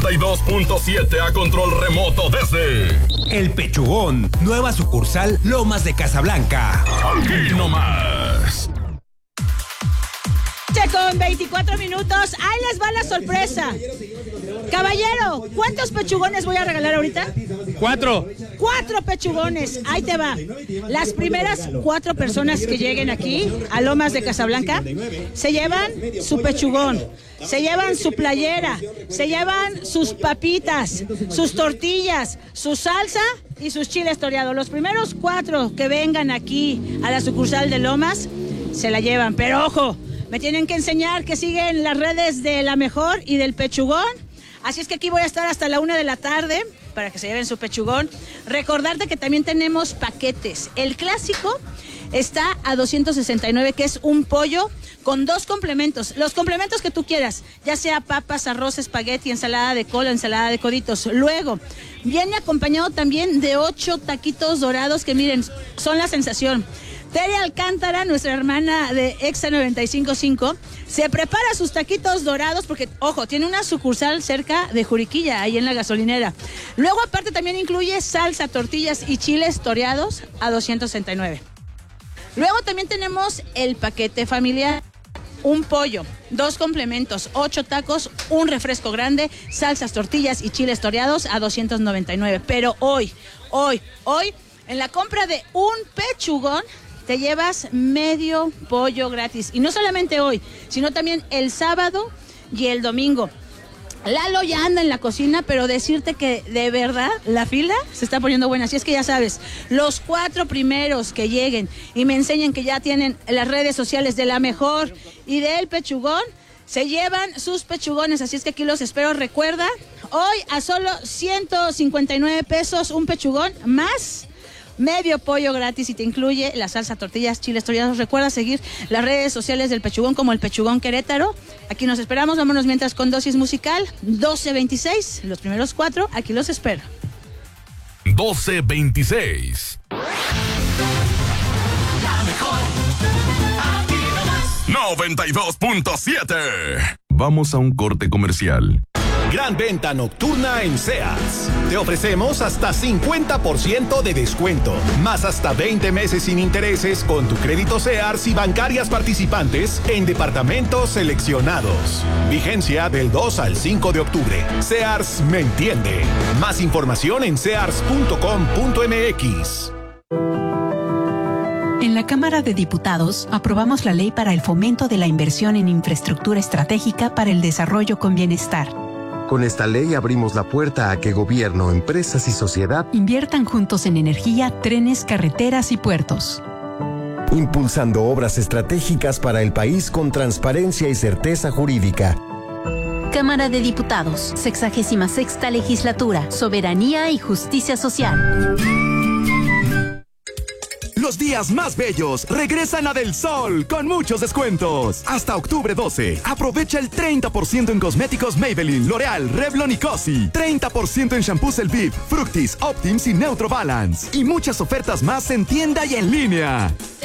92.7 a control remoto desde El Pechugón, nueva sucursal Lomas de Casablanca. Aquí nomás. Con 24 minutos, ahí les va la sorpresa. Caballero, ¿cuántos pechugones voy a regalar ahorita? 4 pechugones, ahí te va. Las primeras 4 personas que lleguen aquí a Lomas de Casablanca se llevan su pechugón, se llevan su playera, se llevan sus papitas, sus tortillas, su salsa y sus chiles toreados. Los primeros 4 que vengan aquí a la sucursal de Lomas se la llevan, pero ojo, me tienen que enseñar que siguen las redes de La Mejor y del Pechugón. Así es que aquí voy a estar hasta la 1 de la tarde para que se lleven su pechugón. Recordarte que también tenemos paquetes. El clásico está a 269, que es un pollo con 2 complementos. Los complementos que tú quieras, ya sea papas, arroz, espagueti, ensalada de col, ensalada de coditos. Luego, viene acompañado también de 8 taquitos dorados que miren, son la sensación. Tere Alcántara, nuestra hermana de Exa 95.5, se prepara sus taquitos dorados porque, ojo, tiene una sucursal cerca de Juriquilla, ahí en la gasolinera. Luego, aparte, también incluye salsa, tortillas y chiles toreados a 269. Luego también tenemos el paquete familiar. Un pollo, 2 complementos, 8 tacos, un refresco grande, salsas, tortillas y chiles toreados a 299. Pero hoy, en la compra de un pechugón, te llevas medio pollo gratis. Y no solamente hoy, sino también el sábado y el domingo. Lalo ya anda en la cocina, pero decirte que de verdad la fila se está poniendo buena. Así es que ya sabes, los 4 primeros que lleguen y me enseñen que ya tienen las redes sociales de La Mejor y del Pechugón, se llevan sus pechugones. Así es que aquí los espero. Recuerda, hoy a solo 159 pesos un pechugón más medio pollo gratis y te incluye la salsa, tortillas, chiles toreados. Recuerda seguir las redes sociales del Pechugón como el Pechugón Querétaro. Aquí nos esperamos, vámonos mientras con dosis musical. 12.26, los primeros 4, aquí los espero. 12.26. La mejor. 92.7. Vamos a un corte comercial. Gran venta nocturna en Sears. Te ofrecemos hasta 50% de descuento, más hasta 20 meses sin intereses con tu crédito Sears y bancarias participantes en departamentos seleccionados. Vigencia del 2 al 5 de octubre. Sears me entiende. Más información en sears.com.mx. En la Cámara de Diputados aprobamos la ley para el fomento de la inversión en infraestructura estratégica para el desarrollo con bienestar. Con esta ley abrimos la puerta a que gobierno, empresas y sociedad inviertan juntos en energía, trenes, carreteras y puertos. Impulsando obras estratégicas para el país con transparencia y certeza jurídica. Cámara de Diputados, 66ª Legislatura, Soberanía y Justicia Social. Los días más bellos regresan a Del Sol con muchos descuentos. Hasta octubre 12, aprovecha el 30% en cosméticos Maybelline, L'Oreal, Revlon y Cosi. 30% en shampoos Elvive, Fructis, Optims y Neutro Balance. Y muchas ofertas más en tienda y en línea.